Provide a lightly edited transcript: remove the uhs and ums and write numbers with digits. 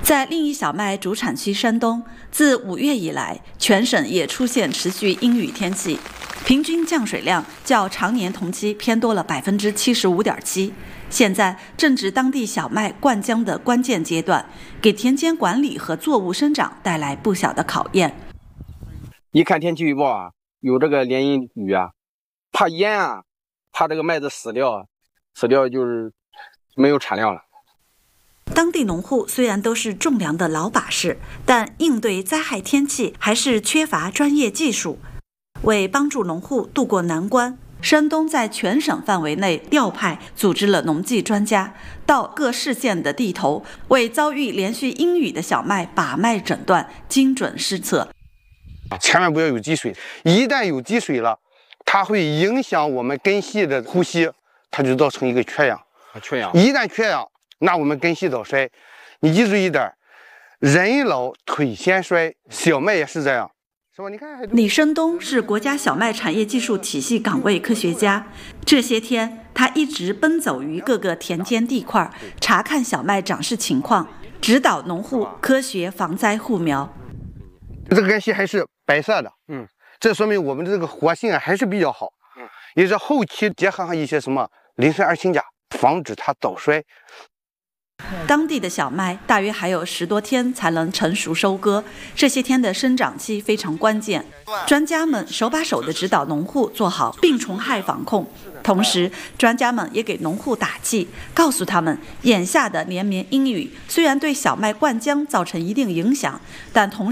在另一小麦主产区山东，自5月以来，全省也出现持续阴雨天气，平均降水量较常年同期偏多了75.7%。现在正值当地小麦灌浆的关键阶段，给田间管理和作物生长带来不小的考验。 一看天气预报啊，有这个连阴雨啊，怕淹啊，怕这个麦子死掉就是没有产量了。 当地农户虽然都是种粮的老把式，但应对灾害天气还是缺乏专业技术。为帮助农户渡过难关，山东在全省范围内调派组织了农技专家，到各市县的地头，为遭遇连续阴雨的小麦把脉诊断，精准施策。 千万不要有积水，一旦有积水了，它会影响我们根系的呼吸，它就造成一个缺氧。一旦缺氧，那我们根系早衰。你记住一点，人老腿先衰，小麦也是这样。 李生东是国家小麦产业技术体系岗位科学家，这些天他一直奔走于各个田间地块，查看小麦长势情况，指导农户科学防灾护苗。 这个根系还是白色的，这说明我们这个活性还是比较好，也是后期结合上一些什么磷酸二氢钾，防止它早衰。 当地的小麦大约还有10多天才能成熟收割，这些天的生长期非常关键。专家们手把手地指导农户做好病虫害防控，同时专家们也给农户打气，告诉他们眼下的连绵阴雨虽然对小麦灌浆造成一定影响，但同时